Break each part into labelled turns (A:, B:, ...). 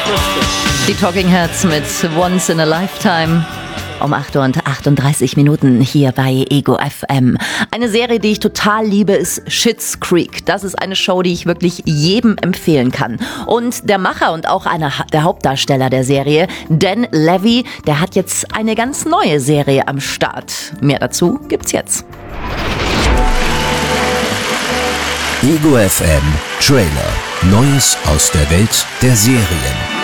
A: Die Talking Heads mit Once in a Lifetime. Um 8:38 Minuten hier bei Ego FM. Eine Serie, die ich total liebe, ist Schitt's Creek. Das ist eine Show, die ich wirklich jedem empfehlen kann. Und der Macher und auch einer der Hauptdarsteller der Serie, Dan Levy, der hat jetzt eine ganz neue Serie am Start. Mehr dazu gibt's jetzt.
B: Ego FM Trailer. Neues aus der Welt der Serien.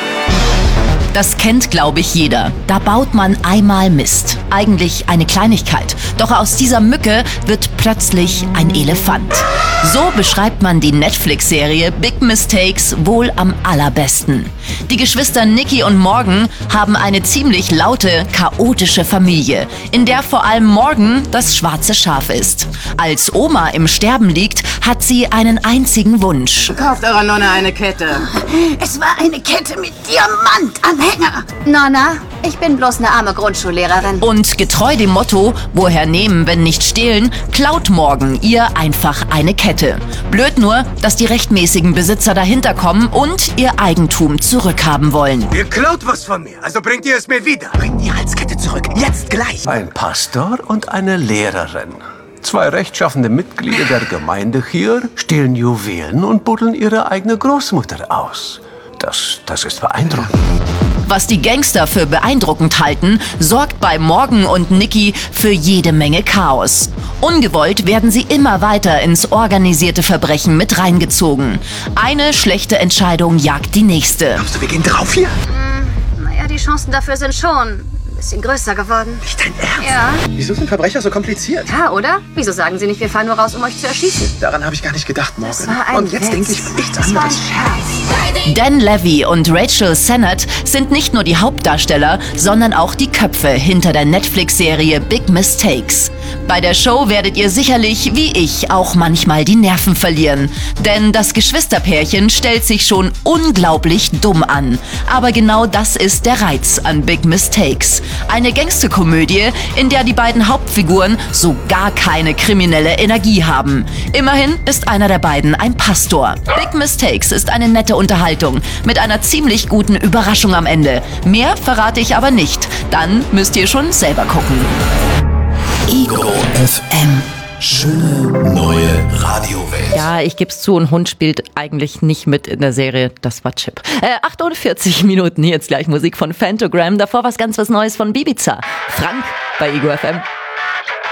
A: Das kennt, glaube ich, jeder. Da baut man einmal Mist. Eigentlich eine Kleinigkeit. Doch aus dieser Mücke wird plötzlich ein Elefant. So beschreibt man die Netflix-Serie Big Mistakes wohl am allerbesten. Die Geschwister Nicky und Morgan haben eine ziemlich laute, chaotische Familie, in der vor allem Morgan das schwarze Schaf ist. Als Oma im Sterben liegt, hat sie einen einzigen Wunsch.
C: Kauft eurer Nonne eine Kette.
D: Es war eine Kette mit Diamantanhänger. Nonna, ich bin bloß eine arme Grundschullehrerin.
A: Und getreu dem Motto, woher nehmen, wenn nicht stehlen, klaut Morgan ihr einfach eine Kette. Blöd nur, dass die rechtmäßigen Besitzer dahinter kommen und ihr Eigentum zurückhaben wollen.
E: Ihr klaut was von mir, also bringt ihr es mir wieder.
C: Bringt die Halskette zurück, jetzt gleich.
E: Ein Pastor und eine Lehrerin. 2 rechtschaffende Mitglieder der Gemeinde hier stehlen Juwelen und buddeln ihre eigene Großmutter aus. Das ist beeindruckend.
A: Was die Gangster für beeindruckend halten, sorgt bei Morgan und Nicky für jede Menge Chaos. Ungewollt werden sie immer weiter ins organisierte Verbrechen mit reingezogen. Eine schlechte Entscheidung jagt die nächste.
C: Glaubst du, wir gehen drauf hier?
D: Naja, die Chancen dafür sind schon ein bisschen größer geworden.
C: Nicht dein Ernst?
D: Ja.
C: Wieso sind Verbrecher so kompliziert?
D: Ja, oder? Wieso sagen Sie nicht, wir fahren nur raus, um euch zu erschießen?
C: Daran habe ich gar nicht gedacht, Morgan.
D: Das war ein
C: Und jetzt
D: Witz.
C: denke ich an nichts
D: Das war ein
C: anderes.
D: Scherz.
A: Dan Levy und Rachel Sennett sind nicht nur die Hauptdarsteller, sondern auch die Köpfe hinter der Netflix-Serie Big Mistakes. Bei der Show werdet ihr sicherlich, wie ich, auch manchmal die Nerven verlieren. Denn das Geschwisterpärchen stellt sich schon unglaublich dumm an. Aber genau das ist der Reiz an Big Mistakes. Eine Gangsterkomödie, in der die beiden Hauptfiguren so gar keine kriminelle Energie haben. Immerhin ist einer der beiden ein Pastor. Big Mistakes ist eine nette Unterhaltung mit einer ziemlich guten Überraschung am Ende. Mehr verrate ich aber nicht. Dann müsst ihr schon selber gucken.
B: Ego FM. Schöne neue Radiowelt.
A: Ja, ich geb's zu, ein Hund spielt eigentlich nicht mit in der Serie. Das war Chip. 48 Minuten, jetzt gleich Musik von Phantogram. Davor was Neues von Bibiza. Frank bei Ego FM.